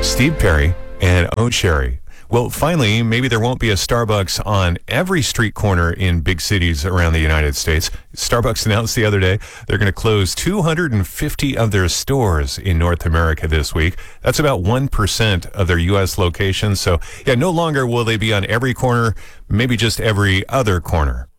Steve Perry and Oh Sherry. Well, finally, maybe there won't be a Starbucks on every street corner in big cities around the United States. Starbucks announced the other day they're going to close 250 of their stores in North America this week. That's about 1% of their U.S. locations. So, no longer will they be on every corner, maybe just every other corner.